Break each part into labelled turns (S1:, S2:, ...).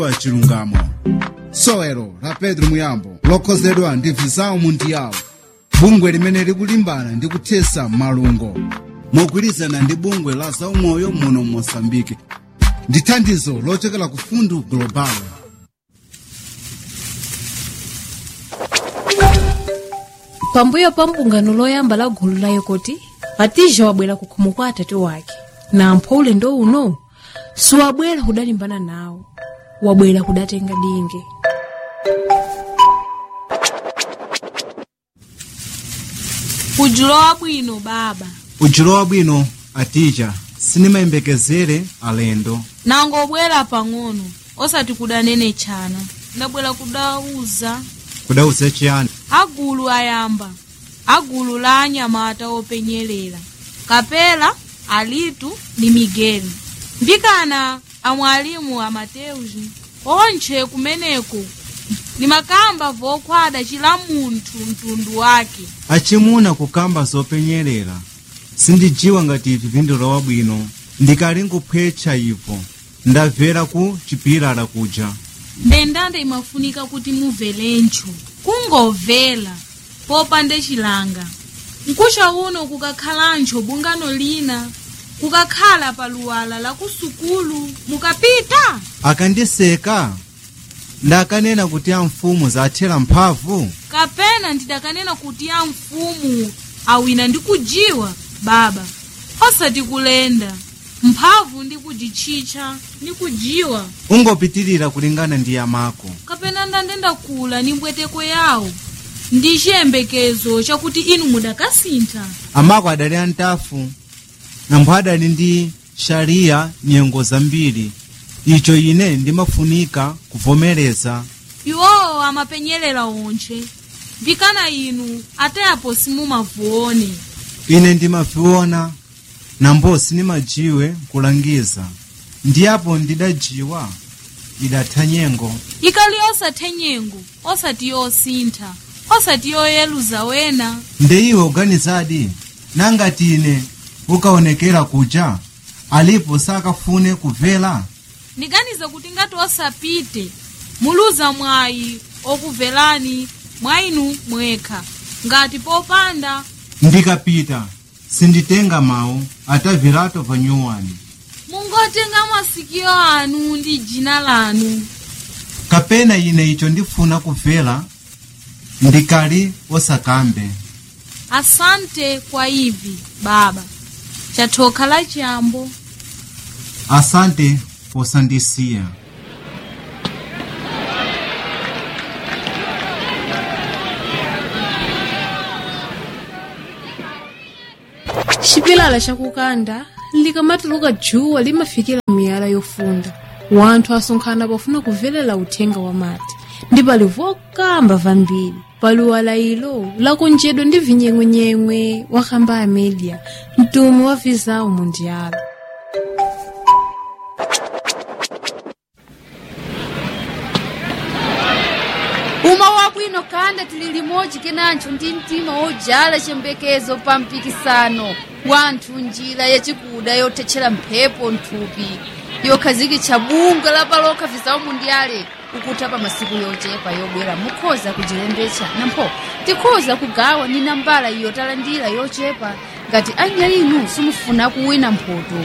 S1: Chilungamo sowelo la Pedro Muyambo lokhozedwa ndi Visão Mundial, bungwe limene likulimbana ndi kuthesa malungo mogwirizana ndi bungwe la zaumoyo muno Moçambique ndi thandizo lochokera ku Fundo Global.
S2: Pambuyo pa mpungano loyamba la gulu la Yekoti, Hatija wabwera ku khomo kwa atate wake, na mphoule ndo uno siwabwera kudalimbana nawo, wabwera kudatenga dinge.
S3: Ujulo wabwino baba.
S1: Ujulo wabwino Hatija, sinimayembekezere alendo.
S3: Nangobwera pang'ono, osati kudanene chana. Ndabwera kudauza.
S1: Kudauza chiyani?
S3: Agulu ayamba. Agulu la anyamata openyerera. Kapela, Alitu ni Miguel. Mbikana amwalimu a Mateuzi. Onche kumeneko. Ni makamba vokwada chila muntu mtundu wake.
S1: Achimuna kukamba zopenyerera. Sindijiwa ngati vipindulo wabwino. Ndikali nkuphecha ipo. Ndavera ku chipilala kuja.
S3: Ndendande imafunika kuti muvelencho. Kungovela. Popande chilanga. Nkusha uno kukakhalancho bungano lina. Kukakhala paluwala la kusukulu. Mukapita?
S1: Akandiseka. Ndakanena kuti ya mfumu zathera mphavu.
S3: Kapena ndidakanena kuti ya mfumu awina ndikujiwa baba. Osati kulenda. Mphavu ndikujichicha ndikujiwa.
S1: Ungopitirira kulingana ndi yamako.
S3: Kapena ndandenda kula ni mbweteko yawo. Ndi chiyembekezo chakuti inu mudakasintha.
S1: Amako adali antafu. Nambo adali ndi sharia nyengo zambiri. Icho ine ndimafunika kuvomereza.
S3: Iwowo amapenyerera onche. Vikana inu ate apo simumavuone.
S1: Ine ndimaviona. Nambo sinimajiwe kulangiza. Ndiyapo ndidajiwa idatha nyengo.
S3: Ikali osathe nyengo, osati yosintha, osati yoyeluza wena.
S1: Nde iwe uganizadi, nangati ine ukaonekera kuja, alipo sakafune kuvela.
S3: Niganiza kuti ngati osapite, muluza mwayi okuvelani mwayinu mwekha, ngati popanda.
S1: Ndikapita, sinditenga mawu, atavirato vanyuwani.
S3: Mungotenga masikio anu ndi jina lanu.
S1: Kapena ine icho ndifuna kuvela, ndikali osakambe.
S3: Asante kwa hivi, baba. Chathoka la chambo.
S1: Asante posandisiya.
S2: Chipilala chakukanda likamatuluka juwa limafikira miyala yofunda. Wanthu asonkhana pofuna kuvelela uthenga wa mati. Ndi pali vokamba vambiri. Paluwala ilo lakonjedwa ndi vinyengwenyengwe wakamba ya media. Mtumu wa Visão Mundial.
S4: Uma wabwino kanda tililimoji kenancho ndi mtima ojala chembekezo pa mpikisano. Wanthu njira yachikuda yotechera mphepo nthupi. Yokhazikitsa bunga la paloka Visão Mundial. Ukutapa masiku yochepa yobwera mukhoza kujilembetsa. Nampo tikhoza kugawa ni nambala yotalandira yochepa. Ngati anyalinu simufuna kuwina mphoto.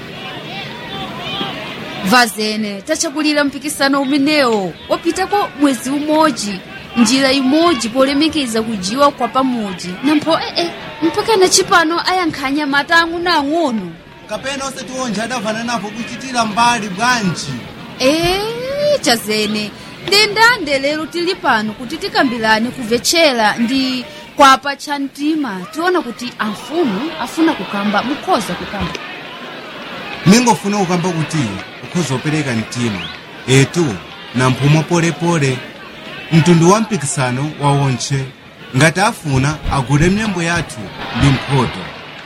S4: Vazene tachakulira mpikisano umenewo wapitako mwezi umoji. Njira imoji polemekeza kujiwa kwa pamoji. Nampo mpaka na chipano ayankhanya matangu na ang'ono.
S1: Kapena osati onje adavana napo kuchitira mbali bwanji.
S4: Chazene ndendande lero tili pano kuti tikambilane kuvechera ndi kwapa cha mtima. Tiona kuti amfumu afuna kukamba mukhoza kukamba.
S1: Ningofuna kukamba kuti ukhoza opereka mtima. Etu na mphumo pole mtundu wa mpikisano wa onche. Ngati afuna agule mnyambo yathu ndi mphoto.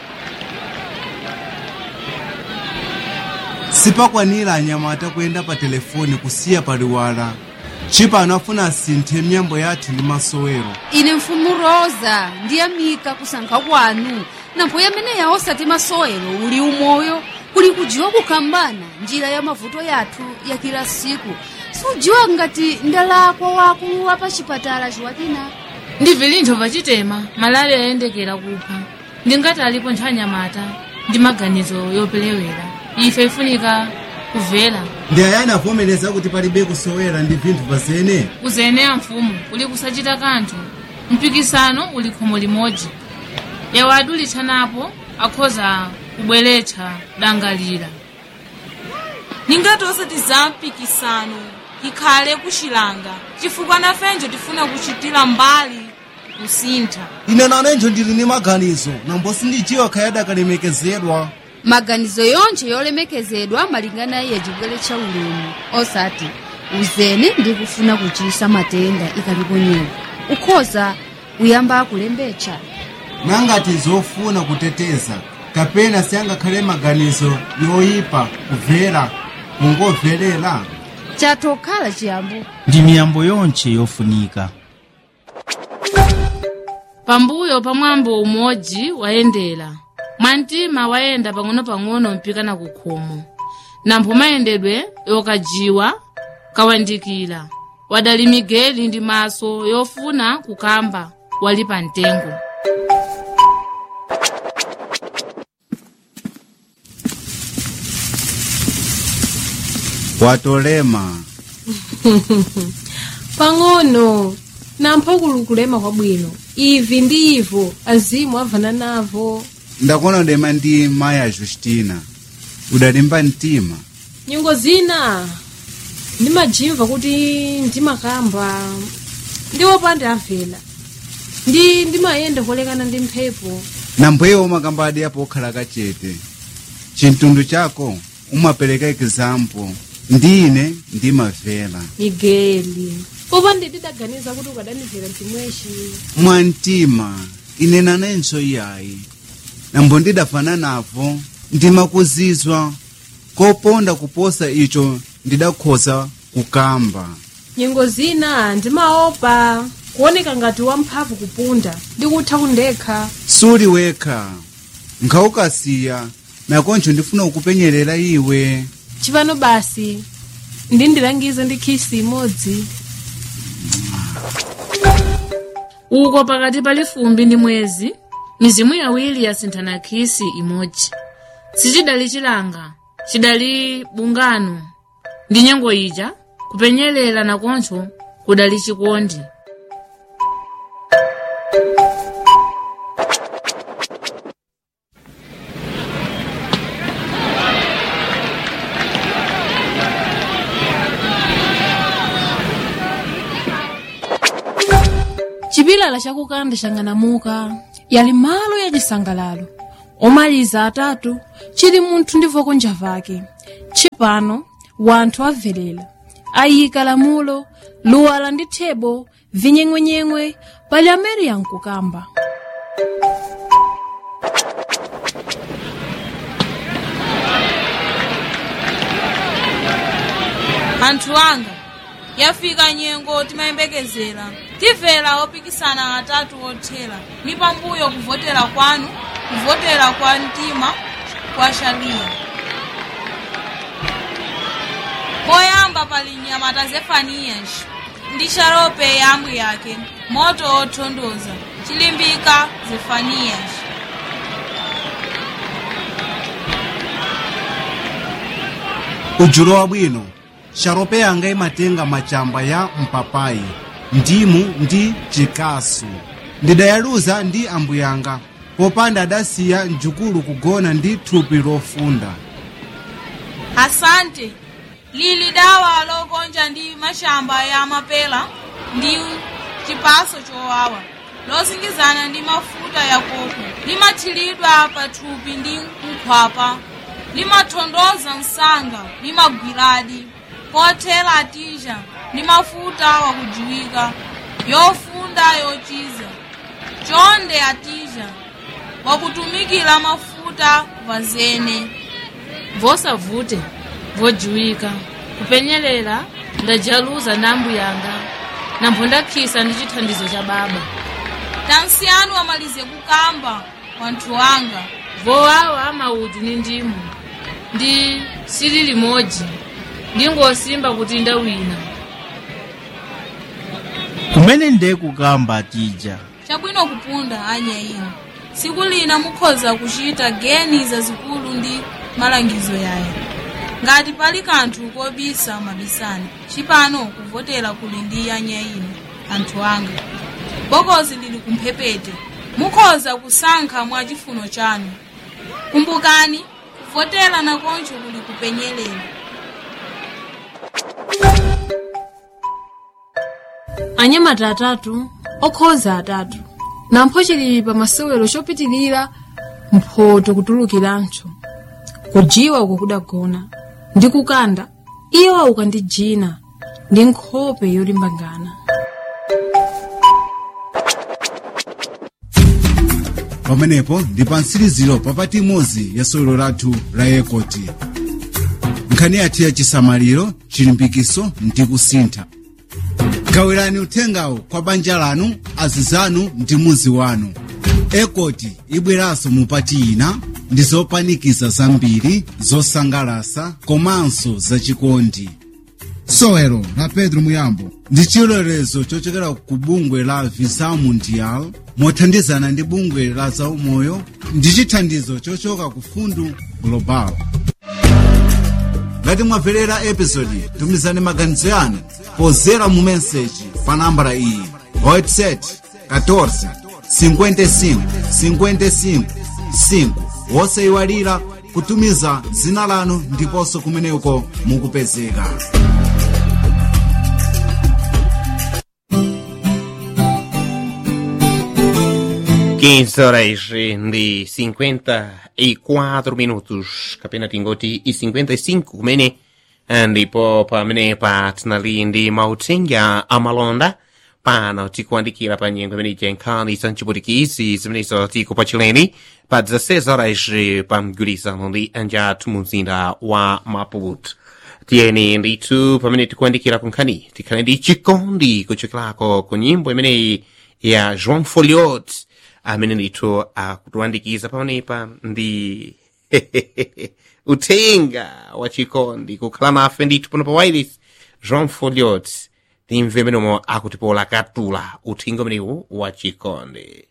S1: Sipakwanira anyamata kuyenda pa telefoni kusiya paliwala. Chipano afuna asinthe mnyambo yathu ndi masowero.
S4: Ine mfumu Rosa ndiyamika kusankha kwanu. Nampo yamene ya osati masowero uli umoyo. Kuli kujiwa kukambana njira ya mavuto yathu ya kila siku. sujiwa ngati ndalakwa wakulu wa pa chipatala chiwatina.
S3: ndi vilintho pachitema malale ayendekera kupha ndingati alipo nthanyamata ndi maganizo yopelewera ife ifunika kuvela.
S1: ndi ayani avomereza kuti palibe kusowera ndi vinthu pazene
S3: kuzeneya mfumu uli kusachita kanthu mpikisano uli khomo limodzi yawo adulitsanapo akhoza kubweretsa dangalira.
S5: ningati osati za mpikisano ikhale kuchilanga chifukwa nafenjo tifuna kuchitira mbali kusintha.
S1: ine nanenjo ndili ni maganizo nambo sindijiwa khayada kalemekezedwa.
S4: Maganizo yonse yolemekezedwa malingana iye chibweretsa ulemu osati uzene ndi kufuna kuchisa matenda ikalipo nyewa ukhoza uyamba kulembetsa.
S1: nangati zofuna kuteteza kapena siyangakhale maganizo yoyipa kuvera kungoverera
S4: chatokhala chiyambo
S6: ndi miyambo yonse yofunika.
S3: pambuyo pa mwambo umodzi wayendera mwantima wayenda pang'ono-pang'ono mpikana kukhomo nampho mayendedwe yokajiwa kawandikira wadali Migeli ndi maso yofuna kukamba wali pa mtengo.
S1: watolema
S2: pang'ono nampho kulema kwabwino ivi ndi ivo azimu avana navo.
S1: ndakona udema ndi maya Justina udalimba mtima.
S2: nyungo zina ndimajimva kuti ndimakamba ndiwopanda avela ndimayenda kolekana ndi mphepo.
S1: nambweyo umakambadi apo okhala kachete chintundu chako umapereka example ndine ndimavela.
S2: Migeli popa ndidaganiza kuti ukadanivera mtimweshi
S1: mwantima ine nanenso iyayi nambo ndidafana navo ndimakuzizwa koponda kuposa icho ndidakhoza kukamba.
S2: nyengo zina ndimaopa kuoneka ngati wamphamvu kupunda ndikutha kundekha.
S1: suli wekha nkhawukasiya nakoncho ndifuna kukupenyerera iwe.
S2: chipano basi ndindilangize ndi khisi imodzi.
S3: uko pakati pali fumbi ndi mwezi mizimu yawiri yasinthana khisi imodzi sichidali chilanga chidali bungano ndi nyengo ija kupenyerera nakoncho kudali chikondi.
S2: chipilala chakukanda changanamuka yali malo ya chisangalalo omaliza atatu chili munthu ndi voko njavake. chipano wanthu avelera ayika lamulo luwala ndi thebo vinyeng'wenyeng'we pali amene yankukamba.
S5: anthu anga yafika nyengo timayembekezera tivera opikisana atatu othera ni pambuyo kuvotera kwanu kuvotera kwa mtima kwa sharia. poyamba pali nyamata Zefanias ndi Sharope yambu yake moto othondoza chilimbika Zefanias.
S1: ujulo wabwino Sharope yanga imatenga machamba ya mpapayi ndimu ndi chikasu ndidayaluza ndi ambuyanga popanda adasiya njukulu kugona ndi thupi lofunda.
S5: asante lili dawa lokonja ndi mashamba ya mapela ndi chipaso chowawa losingizana ndi mafuta ya koko limathilidwa pa thupi ndi nkhwapa limathondoza msanga limagwiradi pothera atija ndi mafuta wakujiwika yofunda yochiza chonde atija wakutumikira mafuta vazene
S3: vosavute vojiwika kupenyerera ndajaluza nambu yanga nampho ndakhisa ndi chithandizo cha baba.
S5: tansiyanu amalize kukamba wanthu wanga
S3: vowawa mauti ni ndimu ndi sili limodzi ndingosimba kuti ndawina
S6: kumene ndiye kukamba tija.
S5: chabwino kupunda anya ino siku lina mukhoza kuchita geni zazikulu ndi malangizo yaye ngati pali kanthu kobisa mabisani chipano kuvotera kuli ndi anya ino anthu anga bokozi lili kumphepete mukhoza kusankha mwa chifuno chanu kumbukani kuvotera nakoncho kuli kupenyelela.
S2: anyamata atatu okhoza atatu nampho chilili pa masewero chopitilira mphoto kutulukirancho kujiwa uko kudagona ndi kukanda iyo auka ndi jina ndi nkhope yolimbangana.
S1: pamenepo ndi pa mtsiriziro papati imodzi ya sewero lathu la ekoti. nkhani yathu ya chisamaliro chilimbikiso ndi kusintha. gawirani uthengawo kwa banja lanu, azizanu ndi muzi wanu. ekoti ibweranso mupati ina ndi zopanikiza zambiri zosangalasa komanso zachikondi. sewero la Pedro Muyambo ndi chilolezo chochokera ku bungwe la Visão Mundial mothandizana ndi bungwe la zaumoyo ndi chithandizo chochoka ku Fundu Global. ngati mwamverera episodi tumizani maganizo yanu pozera mu meseji pa nambala iyi WhatsApp 14 55 55 5 wosayiwalira kutumiza dzina lanu ndiponso kumeneko mukupezeka.
S7: 15 horas de 54 minutos, kapena tingoti i 55 kumene ndipo pamene patinali ndi mauthenga amalonda pano tikuandikira pa nyengo imene nkhani za mchiputikisi zimenezo tikupachileni pa 16 horas pa mgwirizano ndi anjathu mu mzinda wa Maputo. Tiyeni ndithu pamene tikuandikira kunkhani tikhale ndi chikondi kuchokerako ku nyimbo imeneyi ya João Folhot amene ndithu akutuandikiza pamenepa ndi uthenga wa chikondi kukhala nafe ndithu pano pa wireless. João Folhot timve menomo akutipola katula uthenga umenewu wa chikondi.